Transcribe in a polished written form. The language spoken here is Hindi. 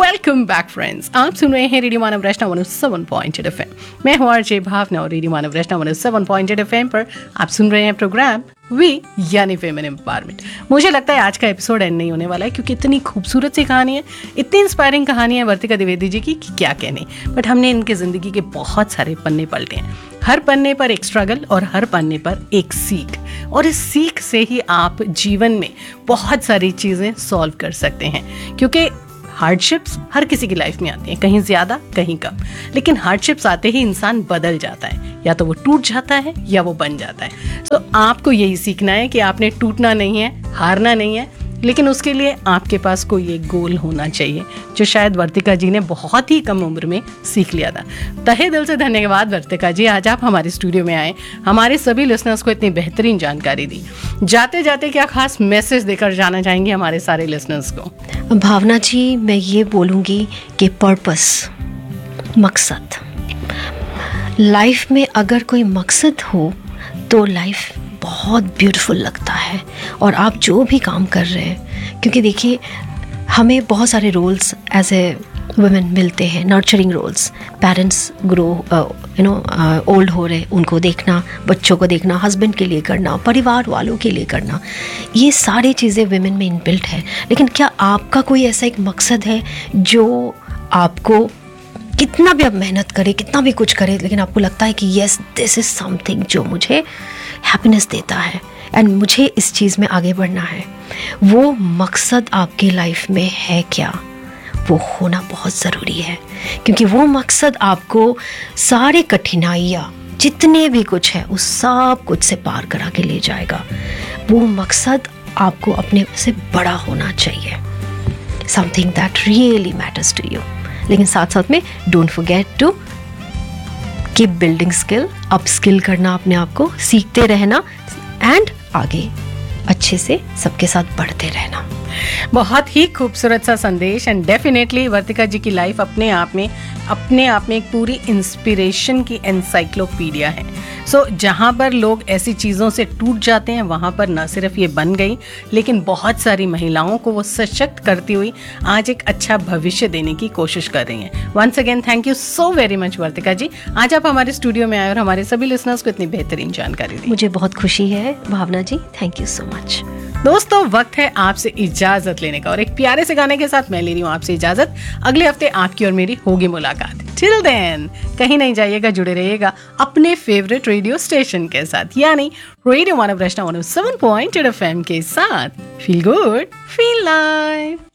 वेलकम बैक फ्रेंड्स, आप सुन रहे हैं रेडियो मानव रचना 107.8 FM। मैं हूं आरजे भावना और रेडियो मानव रचना 107.8 FM पर आप सुन रहे हैं प्रोग्राम वी यानी फेमिनिन एम्पावरमेंट। मुझे लगता है आज का एपिसोड एंड नहीं होने वाला है, क्योंकि इतनी खूबसूरत सी कहानी है, इतनी इंस्पायरिंग कहानी है वर्तिका द्विवेदी जी की कि क्या कहने। बट हमने इनके जिंदगी के बहुत सारे पन्ने पलटे हैं, हर पन्ने पर एक स्ट्रगल और हर पन्ने पर एक सीख, और इस सीख से ही आप जीवन में बहुत सारी चीज़ें सॉल्व कर सकते हैं। क्योंकि हार्डशिप्स हर किसी की लाइफ में आती हैं, कहीं ज़्यादा कहीं कम, लेकिन हार्डशिप्स आते ही इंसान बदल जाता है, या तो वो टूट जाता है या वो बन जाता है। तो आपको यही सीखना है कि आपने टूटना नहीं है, हारना नहीं है, लेकिन उसके लिए आपके पास कोई एक गोल होना चाहिए, जो शायद वर्तिका जी ने बहुत ही कम उम्र में सीख लिया था। तहे दिल से धन्यवाद वर्तिका जी, आज आप हमारे स्टूडियो में आए, हमारे सभी लिसनर्स को इतनी बेहतरीन जानकारी दी। जाते जाते क्या खास मैसेज देकर जाना चाहेंगे हमारे सारे लिसनर्स को? भावना जी, मैं ये बोलूँगी कि पर्पस, मकसद, लाइफ में अगर कोई मकसद हो तो लाइफ बहुत ब्यूटीफुल लगता है। और आप जो भी काम कर रहे हैं, क्योंकि देखिए हमें बहुत सारे रोल्स एज ए वुमेन मिलते हैं, nurturing roles, parents grow old हो रहे, उनको देखना, बच्चों को देखना, हस्बैंड के लिए करना, परिवार वालों के लिए करना, ये सारी चीज़ें वुमेन में इनबिल्ट है। लेकिन क्या आपका कोई ऐसा एक मकसद है जो आपको कितना भी आप मेहनत करें, कितना भी कुछ करें, लेकिन आपको लगता है कि येस दिस इज़ समथिंग जो मुझे हैप्पीनेस देता है एंड मुझे इस चीज़ में आगे बढ़ना है? वो मकसद आपके लाइफ में है क्या? वो होना बहुत ज़रूरी है, क्योंकि वो मकसद आपको सारे कठिनाइयाँ जितने भी कुछ है उस सब कुछ से पार करा के ले जाएगा। वो मकसद आपको अपने से बड़ा होना चाहिए, something that really matters to you. लेकिन साथ साथ में don't forget to keep building skill, up skill करना अपने आप को, सीखते रहना एंड आगे अच्छे से सबके साथ बढ़ते रहना। बहुत ही खूबसूरत सा संदेश, एंड डेफिनेटली वर्तिका जी की लाइफ अपने आप में एक पूरी इंस्पिरेशन की एनसाइक्लोपीडिया है। सो जहाँ पर लोग ऐसी चीज़ों से टूट जाते हैं, वहाँ पर न सिर्फ ये बन गई, लेकिन बहुत सारी महिलाओं को वो सशक्त करती हुई आज एक अच्छा भविष्य देने की कोशिश कर रही हैं। Once again thank you so very much वर्तिका जी, आज आप हमारे स्टूडियो में आए और हमारे सभी लिसनर्स को इतनी बेहतरीन जानकारी दी। मुझे बहुत खुशी है भावना जी, थैंक यू सो मच। दोस्तों, वक्त है आपसे इजाजत लेने का, और एक प्यारे से गाने के साथ मैं ले रही हूँ आपसे इजाजत। अगले हफ्ते आपकी और मेरी होगी मुलाकात। टिल देन कहीं नहीं जाइएगा, जुड़े रहिएगा अपने फेवरेट रेडियो स्टेशन के साथ, यानी रेडियो मानव रचना 107.8 FM के साथ। Feel good, feel live.